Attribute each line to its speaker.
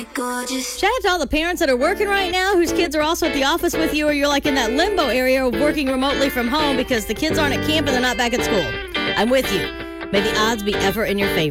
Speaker 1: Shout out to all the parents that are working right now whose kids are also at the office with you, or you're like in that limbo area of working remotely from home because the kids aren't at camp and they're not back at school. I'm with you. May the odds be ever in your favor.